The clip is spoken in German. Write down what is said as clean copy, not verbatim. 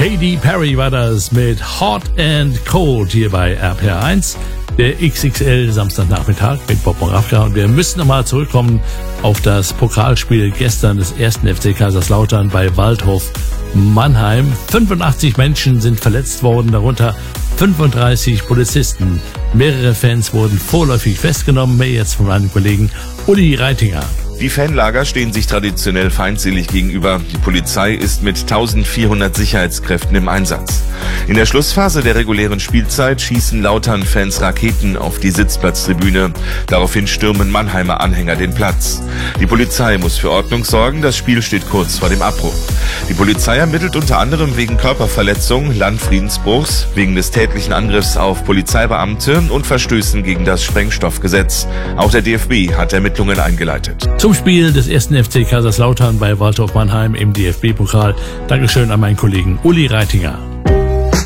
Katy Perry war das mit Hot and Cold hier bei RPR1. Der XXL Samstagnachmittag mit Bob Moravka. Und wir müssen nochmal zurückkommen auf das Pokalspiel gestern des 1. FC Kaiserslautern bei Waldhof Mannheim. 85 Menschen sind verletzt worden, darunter 35 Polizisten. Mehrere Fans wurden vorläufig festgenommen. Mehr jetzt von meinem Kollegen Uli Reitinger. Die Fanlager stehen sich traditionell feindselig gegenüber. Die Polizei ist mit 1400 Sicherheitskräften im Einsatz. In der Schlussphase der regulären Spielzeit schießen Lautern-Fans Raketen auf die Sitzplatztribüne. Daraufhin stürmen Mannheimer Anhänger den Platz. Die Polizei muss für Ordnung sorgen. Das Spiel steht kurz vor dem Abbruch. Die Polizei ermittelt unter anderem wegen Körperverletzung, Landfriedensbruchs, wegen des tätlichen Angriffs auf Polizeibeamte und Verstößen gegen das Sprengstoffgesetz. Auch der DFB hat Ermittlungen eingeleitet. Zum Spiel des 1. FC Kaiserslautern bei Waldhof Mannheim im DFB-Pokal. Dankeschön an meinen Kollegen Uli Reitinger.